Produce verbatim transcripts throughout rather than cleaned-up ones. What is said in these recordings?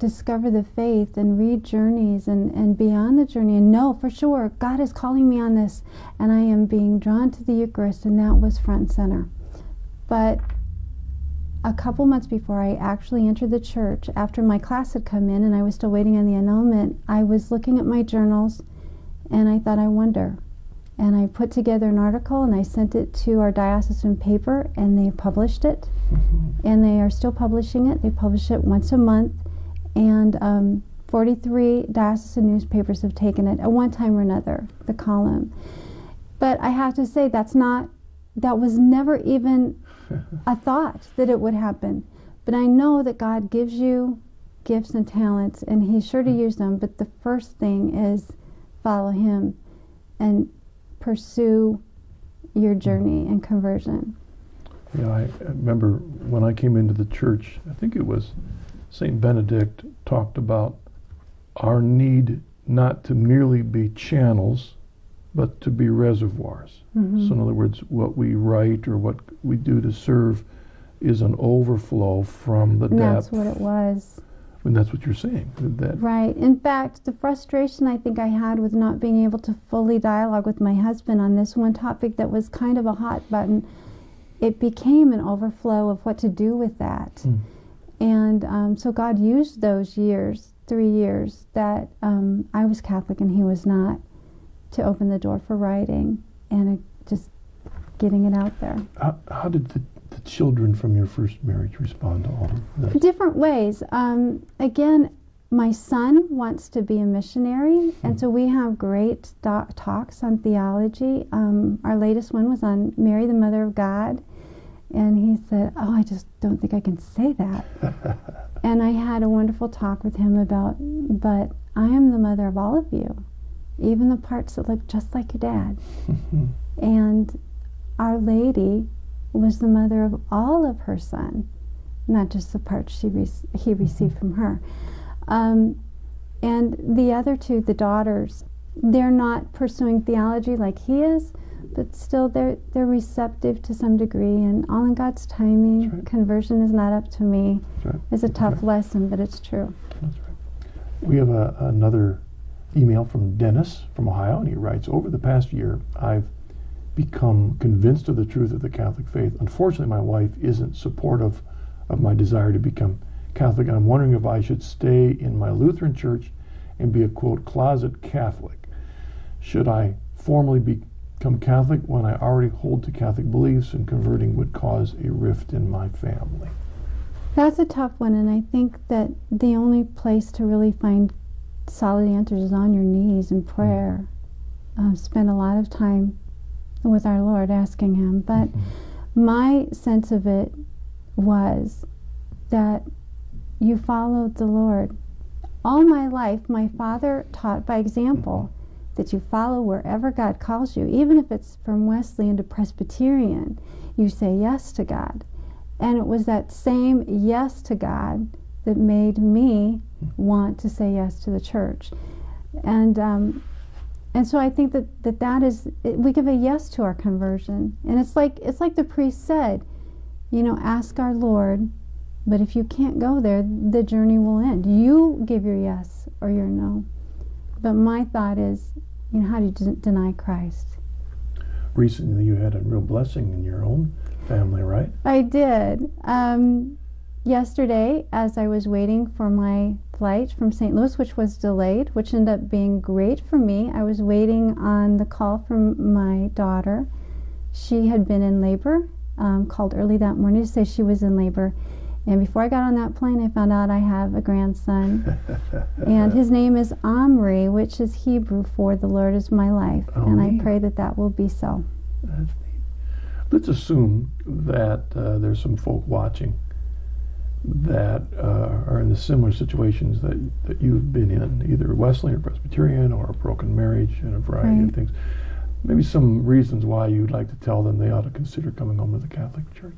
discover the faith and read journeys and, and be on the journey and know for sure God is calling me on this and I am being drawn to the Eucharist, and that was front and center. But a couple months before I actually entered the church, after my class had come in and I was still waiting on the annulment, I was looking at my journals and I thought, I wonder. And I put together an article and I sent it to our diocesan paper, and they published it. Mm-hmm. And they are still publishing it. They publish it once a month. And um, forty-three diocesan newspapers have taken it at one time or another, the column. But I have to say, that's not, that was never even a thought that it would happen. But I know that God gives you gifts and talents, and He's sure to use them. But the first thing is follow Him and pursue your journey and conversion. Yeah, I remember when I came into the church, I think it was Saint Benedict talked about our need not to merely be channels, but to be reservoirs. Mm-hmm. So in other words, what we write or what we do to serve is an overflow from the and depth. That's what it was. And that's what you're saying. That right. In fact, the frustration I think I had with not being able to fully dialogue with my husband on this one topic that was kind of a hot button, it became an overflow of what to do with that. Mm. And um, so God used those years, three years, that um, I was Catholic and he was not, to open the door for writing and uh, just getting it out there. How, how did the the children from your first marriage respond to all of this? Different ways. Um, again, my son wants to be a missionary, hmm. and so we have great do- talks on theology. Um, our latest one was on Mary, the Mother of God, and he said, oh, I just don't think I can say that. And I had a wonderful talk with him about, but I am the mother of all of you, even the parts that look just like your dad. And Our Lady was the mother of all of her son, not just the parts she re- he received from her. Um, and the other two, the daughters, they're not pursuing theology like he is, but still they're they're receptive to some degree, and all in God's timing. Right. Conversion is not up to me. Right. It's a tough right. lesson, but it's true. That's right. We have a, another email from Dennis from Ohio, and he writes, over the past year, I've become convinced of the truth of the Catholic faith. Unfortunately, my wife isn't supportive of my desire to become Catholic, and I'm wondering if I should stay in my Lutheran church and be a, quote, closet Catholic. Should I formally become Catholic when I already hold to Catholic beliefs, and converting would cause a rift in my family? That's a tough one, and I think that the only place to really find solid answers is on your knees in prayer. Mm-hmm. Uh, spend a lot of time with our Lord asking Him. But mm-hmm. my sense of it was that you followed the Lord. All my life, my father taught by example mm-hmm. that you follow wherever God calls you. Even if it's from Wesleyan to Presbyterian, you say yes to God. And it was that same yes to God that made me want to say yes to the church. And um, and so I think that that, that is, we give a yes to our conversion. And it's like it's like the priest said, you know, ask our Lord, but if you can't go there, the journey will end. You give your yes or your no. But my thought is, you know, how do you d- deny Christ? Recently you had a real blessing in your own family, right? I did. Um, yesterday, as I was waiting for my flight from Saint Louis, which was delayed, which ended up being great for me, I was waiting on the call from my daughter. She had been in labor, um, called early that morning to say she was in labor. And before I got on that plane, I found out I have a grandson. And his name is Omri, which is Hebrew for the Lord is my life. Oh, and neat. I pray that that will be so. That's neat. Let's assume that uh, there's some folk watching that uh, are in the similar situations that that you've been in, either Wesleyan or Presbyterian or a broken marriage and a variety right. of things. Maybe some reasons why you'd like to tell them they ought to consider coming home to the Catholic Church.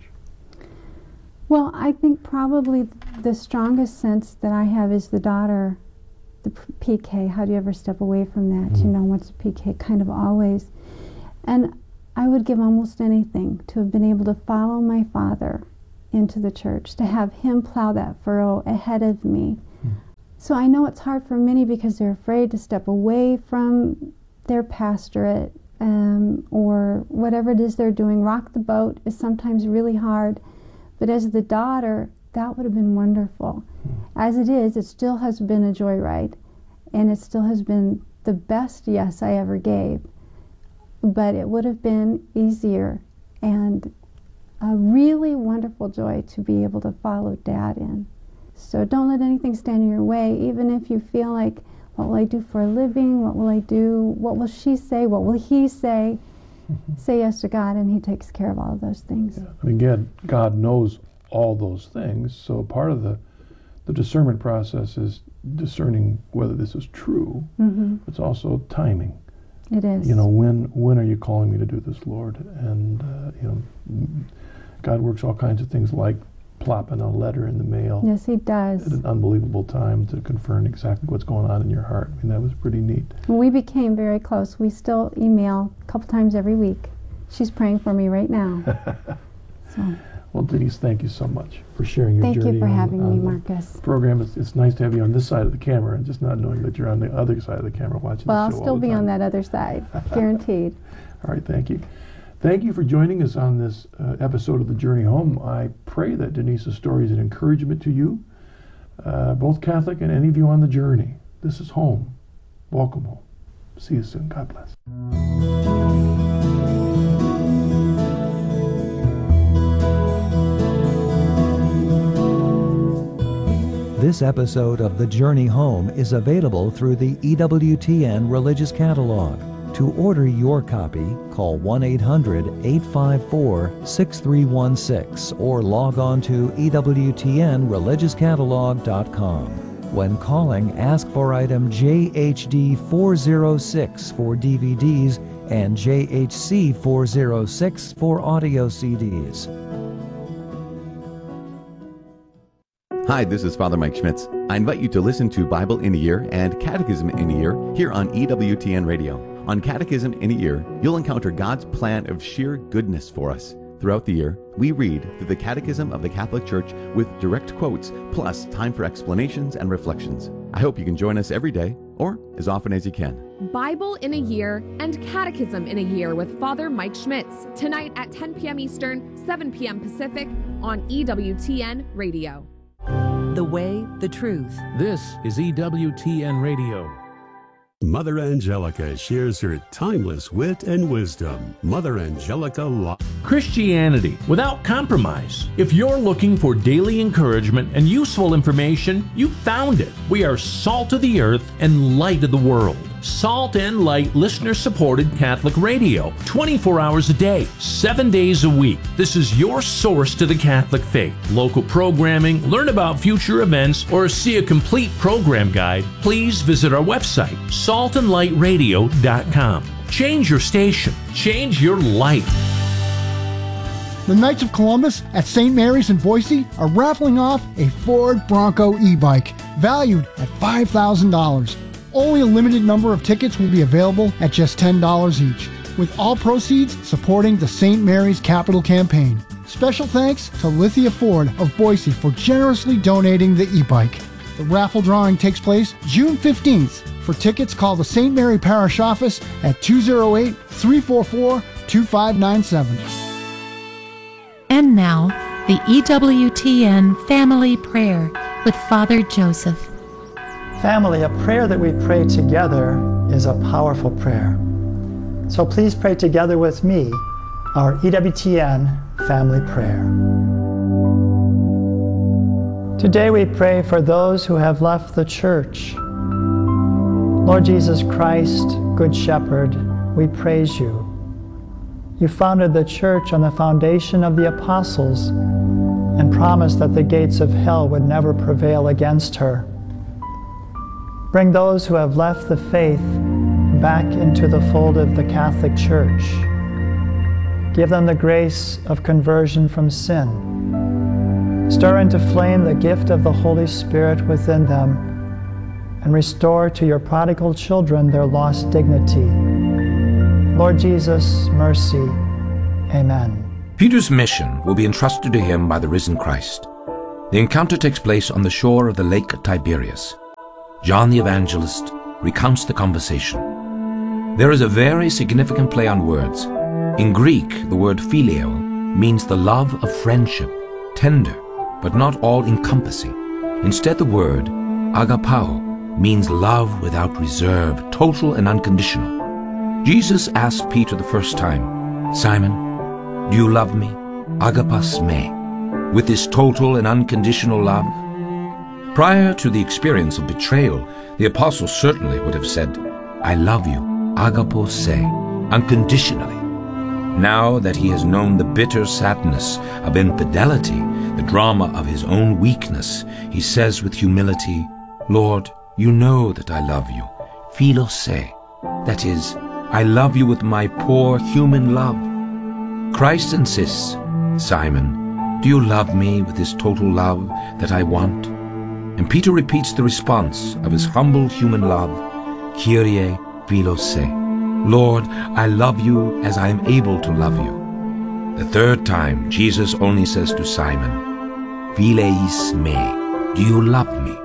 Well, I think probably the strongest sense that I have is the daughter, the P K. How do you ever step away from that? Mm-hmm. You know, what's P K? Kind of always. And I would give almost anything to have been able to follow my father into the church, to have him plow that furrow ahead of me. Mm. So I know it's hard for many because they're afraid to step away from their pastorate um, or whatever it is they're doing. Rock the boat is sometimes really hard. But as the daughter, that would have been wonderful. As it is, it still has been a joyride, and it still has been the best yes I ever gave. But it would have been easier and a really wonderful joy to be able to follow Dad in. So don't let anything stand in your way, even if you feel like, what will I do for a living? What will I do? What will she say? What will he say? Mm-hmm. Say yes to God, and he takes care of all of those things. Yeah. I mean, again, God knows all those things, so part of the, the discernment process is discerning whether this is true. Mm-hmm. It's also timing. It is. You know, when when are you calling me to do this, Lord? And, uh, you know, God works all kinds of things like plopping a letter in the mail. Yes, he does. At an unbelievable time to confirm exactly what's going on in your heart. I mean, that was pretty neat. We became very close. We still email a couple times every week. She's praying for me right now. So. Well, Denise, thank you so much for sharing your thank journey. Thank you for on, having on me, the Marcus. Program. It's, it's nice to have you on this side of the camera and just not knowing that you're on the other side of the camera watching well, the show. Well, I'll still be time. on that other side, guaranteed. All right, thank you. Thank you for joining us on this uh, episode of The Journey Home. I pray that Denise's story is an encouragement to you, uh, both Catholic and any of you on the journey. This is home. Welcome home. See you soon. God bless. This episode of The Journey Home is available through the E W T N Religious Catalog. To order your copy, call one eight hundred, eight five four, six three one six or log on to E W T N religious catalog dot com. When calling, ask for item J H D four oh six for D V Ds and J H C four oh six for audio C Ds. Hi, this is Father Mike Schmitz. I invite you to listen to Bible in a Year and Catechism in a Year here on E W T N Radio. On Catechism in a Year, you'll encounter God's plan of sheer goodness for us. Throughout the year, we read through the Catechism of the Catholic Church with direct quotes, plus time for explanations and reflections. I hope you can join us every day, or as often as you can. Bible in a Year and Catechism in a Year with Father Mike Schmitz, tonight at ten p.m. Eastern, seven p.m. Pacific, on E W T N Radio. The way, the truth. This is E W T N Radio. Mother Angelica shares her timeless wit and wisdom. Mother Angelica Live. Christianity without compromise. If you're looking for daily encouragement and useful information, you found it. We are salt of the earth and light of the world. Salt and Light listener-supported Catholic radio, twenty-four hours a day, seven days a week. This is your source to the Catholic faith. Local programming, learn about future events, or see a complete program guide, please visit our website, salt and light radio dot com. Change your station. Change your life. The Knights of Columbus at Saint Mary's in Boise are raffling off a Ford Bronco e-bike valued at five thousand dollars. Only a limited number of tickets will be available at just ten dollars each, with all proceeds supporting the Saint Mary's Capital Campaign. Special thanks to Lithia Ford of Boise for generously donating the e-bike. The raffle drawing takes place June fifteenth. For tickets, call the Saint Mary Parish Office at two oh eight, three four four, two five nine seven. And now, the E W T N Family Prayer with Father Joseph. Family, a prayer that we pray together is a powerful prayer. So please pray together with me our E W T N family prayer. Today we pray for those who have left the church. Lord Jesus Christ, Good Shepherd, we praise you. You founded the church on the foundation of the apostles and promised that the gates of hell would never prevail against her. Bring those who have left the faith back into the fold of the Catholic Church. Give them the grace of conversion from sin. Stir into flame the gift of the Holy Spirit within them, and restore to your prodigal children their lost dignity. Lord Jesus, mercy. Amen. Peter's mission will be entrusted to him by the risen Christ. The encounter takes place on the shore of the Lake Tiberias. John the Evangelist recounts the conversation. There is a very significant play on words. In Greek, the word phileo means the love of friendship, tender, but not all-encompassing. Instead, the word agapao means love without reserve, total and unconditional. Jesus asked Peter the first time, "Simon, do you love me? Agapas me," with this total and unconditional love? Prior to the experience of betrayal, the apostle certainly would have said, "I love you, agapo se," unconditionally. Now that he has known the bitter sadness of infidelity, the drama of his own weakness, he says with humility, "Lord, you know that I love you, philo se," that is, I love you with my poor human love. Christ insists, "Simon, do you love me with this total love that I want?" And Peter repeats the response of his humble human love, "Kyrie philo se," Lord, I love you as I am able to love you. The third time, Jesus only says to Simon, "Phileis me," do you love me?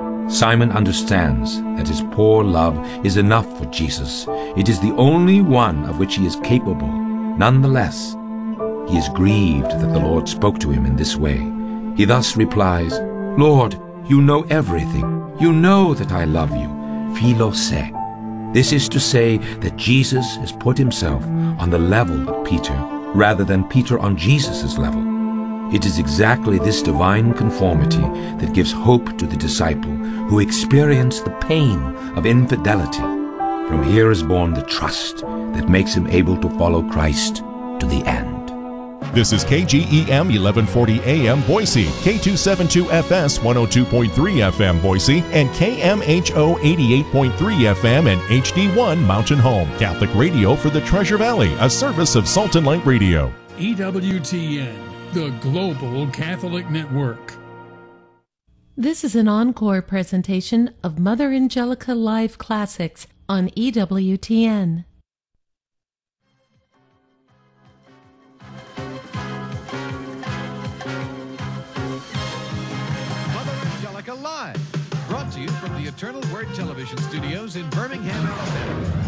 Simon understands that his poor love is enough for Jesus. It is the only one of which he is capable. Nonetheless, he is grieved that the Lord spoke to him in this way. He thus replies, "Lord, you know everything. You know that I love you. Philo se." This is to say that Jesus has put himself on the level of Peter, rather than Peter on Jesus' level. It is exactly this divine conformity that gives hope to the disciple who experienced the pain of infidelity. From here is born the trust that makes him able to follow Christ to the end. This is K G E M eleven forty A M Boise, K two seventy-two F S one oh two point three F M Boise, and K M H O eighty-eight point three F M and H D one Mountain Home. Catholic radio for the Treasure Valley, a service of Salt and Light Radio. E W T N, the Global Catholic Network. This is an encore presentation of Mother Angelica Live Classics on E W T N. Live, brought to you from the Eternal Word Television Studios in Birmingham, Alabama.